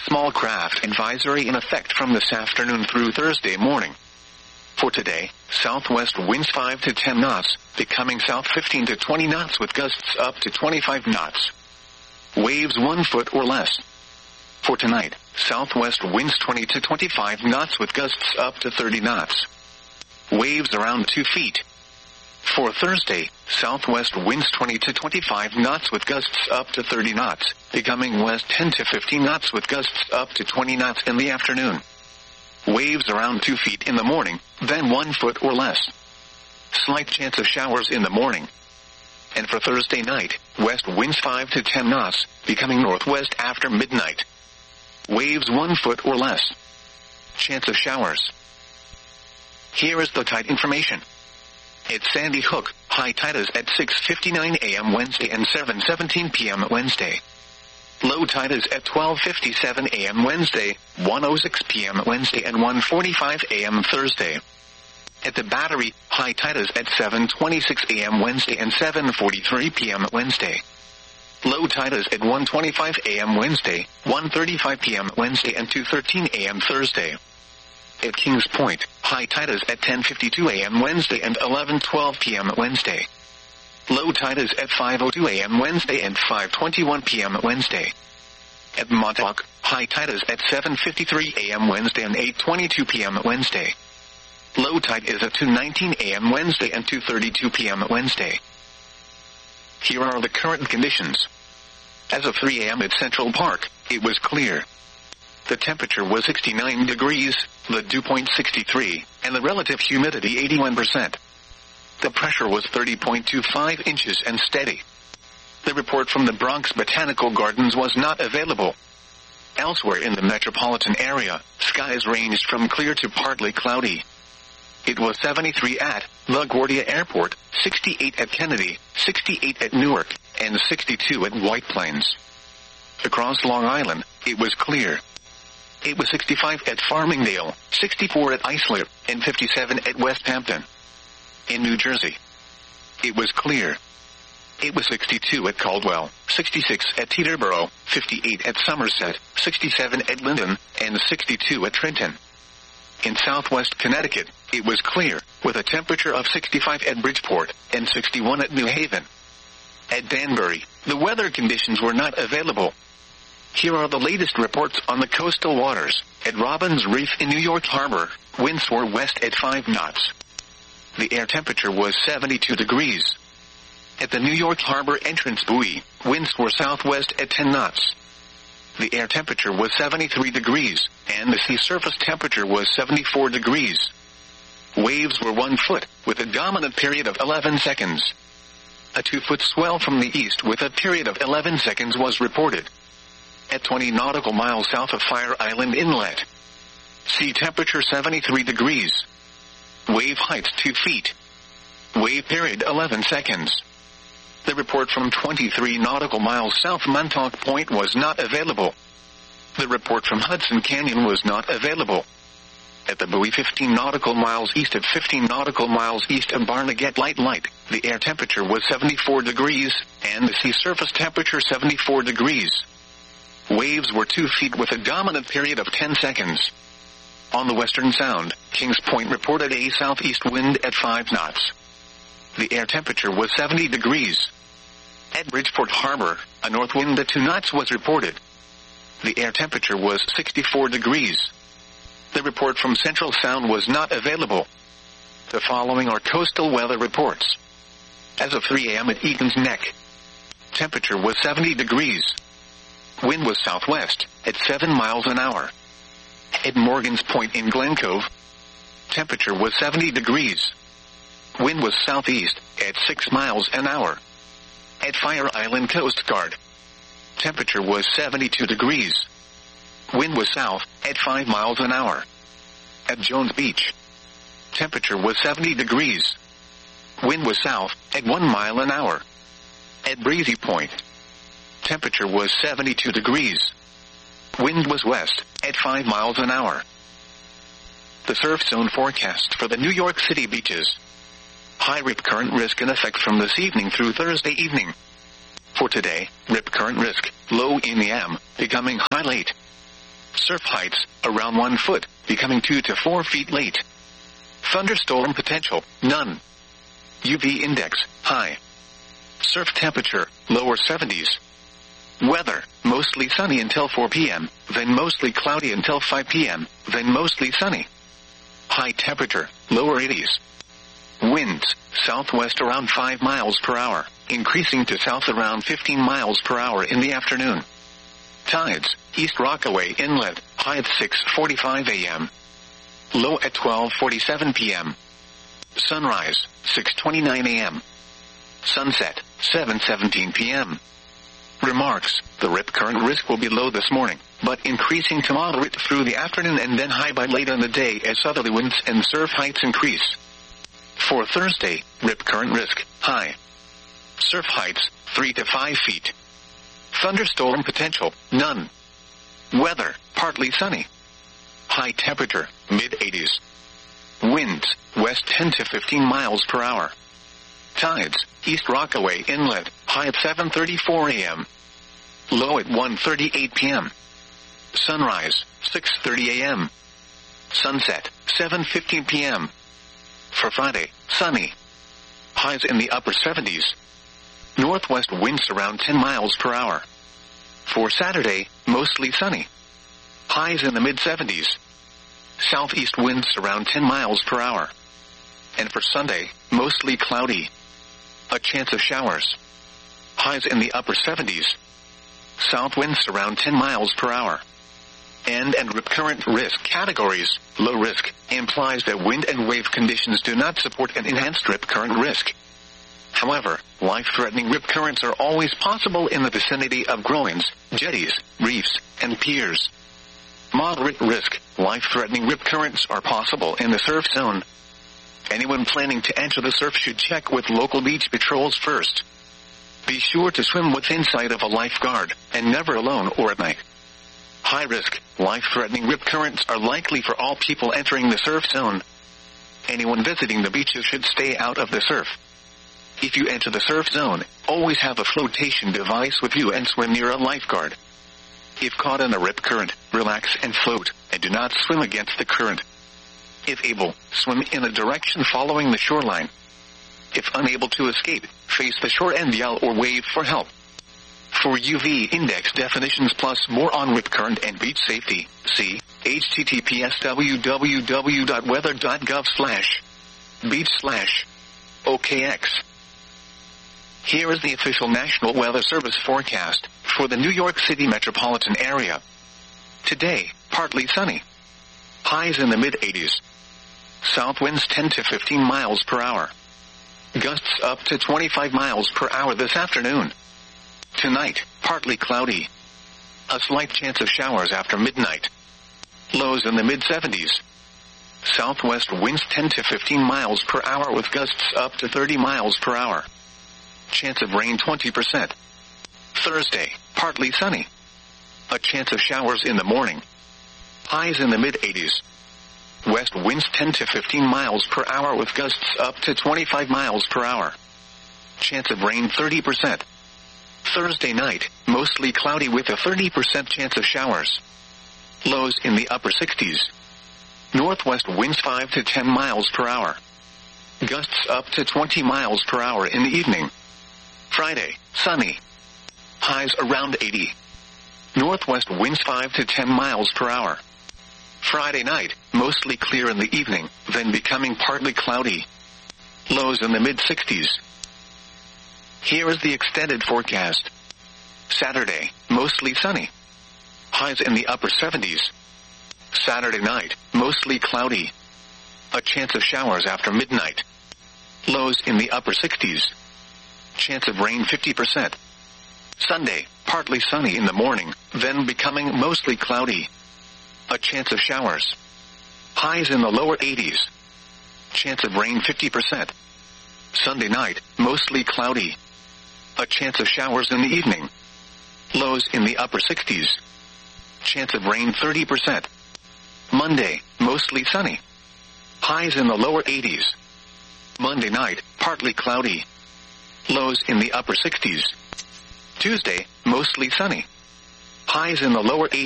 small craft advisory in effect from this afternoon through Thursday morning. For today, southwest winds 5 to 10 knots, becoming south 15 to 20 knots with gusts up to 25 knots. Waves 1 foot or less. For tonight, southwest winds 20 to 25 knots with gusts up to 30 knots. Waves around 2 feet. For Thursday, southwest winds 20 to 25 knots with gusts up to 30 knots, becoming west 10 to 15 knots with gusts up to 20 knots in the afternoon. Waves around 2 feet in the morning, then 1 foot or less. Slight chance of showers in the morning. And for Thursday night, west winds 5 to 10 knots, becoming northwest after midnight. Waves 1 foot or less. Chance of showers. Here is the tide information. At Sandy Hook, high tide is at 6:59 a.m. Wednesday and 7:17 p.m. Wednesday. Low tide is at 12:57 a.m. Wednesday, 1:06 p.m. Wednesday and 1:45 a.m. Thursday. At the Battery, high tide is at 7:26 a.m. Wednesday and 7:43 p.m. Wednesday. Low tide is at 1:25 a.m. Wednesday, 1:35 p.m. Wednesday and 2:13 a.m. Thursday. At Kings Point, high tide is at 10:52 a.m. Wednesday and 11:12 p.m. Wednesday. Low tide is at 5:02 a.m. Wednesday and 5:21 p.m. Wednesday. At Montauk, high tide is at 7:53 a.m. Wednesday and 8:22 p.m. Wednesday. Low tide is at 2:19 a.m. Wednesday and 2:32 p.m. Wednesday. Here are the current conditions. As of 3 a.m. at Central Park, it was clear. The temperature was 69 degrees, the dew point 63, and the relative humidity 81%. The pressure was 30.25 inches and steady. The report from the Bronx Botanical Gardens was not available. Elsewhere in the metropolitan area, skies ranged from clear to partly cloudy. It was 73 at LaGuardia Airport, 68 at Kennedy, 68 at Newark, and 62 at White Plains. Across Long Island, it was clear. It was 65 at Farmingdale, 64 at Islip, and 57 at West Hampton. In New Jersey, it was clear. It was 62 at Caldwell, 66 at Teterboro, 58 at Somerset, 67 at Linden, and 62 at Trenton. In southwest Connecticut, it was clear, with a temperature of 65 at Bridgeport, and 61 at New Haven. At Danbury, the weather conditions were not available. Here are the latest reports on the coastal waters. At Robbins Reef in New York Harbor, winds were west at 5 knots. The air temperature was 72 degrees. At the New York Harbor entrance buoy, winds were southwest at 10 knots. The air temperature was 73 degrees, and the sea surface temperature was 74 degrees. Waves were 1 foot, with a dominant period of 11 seconds. A 2-foot swell from the east with a period of 11 seconds was reported. At 20 nautical miles south of Fire Island Inlet. Sea temperature 73 degrees. Wave height 2 feet. Wave period 11 seconds. The report from 23 nautical miles south Montauk Point was not available. The report from Hudson Canyon was not available. At the buoy 15 nautical miles east of 15 nautical miles east of Barnegat Light, the air temperature was 74 degrees, and the sea surface temperature 74 degrees. Waves were 2 feet with a dominant period of 10 seconds. On the Western Sound, Kings Point reported a southeast wind at 5 knots. The air temperature was 70 degrees. At Bridgeport Harbor, a north wind at 2 knots was reported. The air temperature was 64 degrees. The report from Central Sound was not available. The following are coastal weather reports. As of 3 a.m. at Egan's Neck, temperature was 70 degrees. Wind was southwest, at 7 miles an hour. At Morgan's Point in Glen Cove, temperature was 70 degrees. Wind was southeast, at 6 miles an hour. At Fire Island Coast Guard, temperature was 72 degrees. Wind was south, at 5 miles an hour. At Jones Beach, temperature was 70 degrees. Wind was south, at 1 mile an hour. At Breezy Point, temperature was 72 degrees. Wind was west, at 5 miles an hour. The surf zone forecast for the New York City beaches. High rip current risk in effect from this evening through Thursday evening. For today, rip current risk, low in the AM, becoming high late. Surf heights, around 1 foot, becoming 2 to 4 feet late. Thunderstorm potential, none. UV index, high. Surf temperature, lower 70s. Weather, mostly sunny until 4 p.m., then mostly cloudy until 5 p.m., then mostly sunny. High temperature, lower 80s. Winds, southwest around 5 miles per hour, increasing to south around 15 miles per hour in the afternoon. Tides, East Rockaway Inlet, high at 6:45 a.m. Low at 12:47 p.m. Sunrise, 6:29 a.m. Sunset, 7:17 p.m. Remarks, the rip current risk will be low this morning, but increasing to moderate through the afternoon and then high by late in the day as southerly winds and surf heights increase. For Thursday, rip current risk, high. Surf heights, 3 to 5 feet. Thunderstorm potential, none. Weather, partly sunny. High temperature, mid-80s. Winds, west 10 to 15 miles per hour. Tides, East Rockaway Inlet, high at 7:34 a.m. Low at 1:38 p.m. Sunrise, 6:30 a.m. Sunset, 7:15 p.m. For Friday, sunny. Highs in the upper 70s. Northwest winds around 10 miles per hour. For Saturday, mostly sunny. Highs in the mid-70s. Southeast winds around 10 miles per hour. And for Sunday, mostly cloudy. A chance of showers. Highs in the upper 70s. South winds around 10 miles per hour. And rip current risk categories, low risk, implies that wind and wave conditions do not support an enhanced rip current risk. However, life-threatening rip currents are always possible in the vicinity of groins, jetties, reefs, and piers. Moderate risk, life-threatening rip currents are possible in the surf zone. Anyone planning to enter the surf should check with local beach patrols first. Be sure to swim within sight of a lifeguard, and never alone or at night. High risk, life-threatening rip currents are likely for all people entering the surf zone. Anyone visiting the beaches should stay out of the surf. If you enter the surf zone, always have a flotation device with you and swim near a lifeguard. If caught in a rip current, relax and float, and do not swim against the current. If able, swim in a direction following the shoreline. If unable to escape, face the shore and yell or wave for help. For UV index definitions plus more on rip current and beach safety, see https://www.weather.gov/beach/OKX. Here is the official National Weather Service forecast for the New York City metropolitan area. Today, partly sunny. Highs in the mid-80s. South winds 10 to 15 miles per hour. Gusts up to 25 miles per hour this afternoon. Tonight, partly cloudy. A slight chance of showers after midnight. Lows in the mid-70s. Southwest winds 10 to 15 miles per hour with gusts up to 30 miles per hour. Chance of rain 20%. Thursday, partly sunny. A chance of showers in the morning. Highs in the mid-80s. West winds 10 to 15 miles per hour with gusts up to 25 miles per hour. Chance of rain 30%. Thursday night, mostly cloudy with a 30% chance of showers. Lows in the upper 60s. Northwest winds 5 to 10 miles per hour. Gusts up to 20 miles per hour in the evening. Friday, sunny. Highs around 80. Northwest winds 5 to 10 miles per hour. Friday night, mostly clear in the evening, then becoming partly cloudy. Lows in the mid-60s. Here is the extended forecast. Saturday, mostly sunny. Highs in the upper 70s. Saturday night, mostly cloudy. A chance of showers after midnight. Lows in the upper 60s. Chance of rain 50%. Sunday, partly sunny in the morning, then becoming mostly cloudy. A chance of showers. Highs in the lower 80s. Chance of rain 50%. Sunday night, mostly cloudy. A chance of showers in the evening. Lows in the upper 60s. Chance of rain 30%. Monday, mostly sunny. Highs in the lower 80s. Monday night, partly cloudy. Lows in the upper 60s. Tuesday, mostly sunny. Highs in the lower 80s.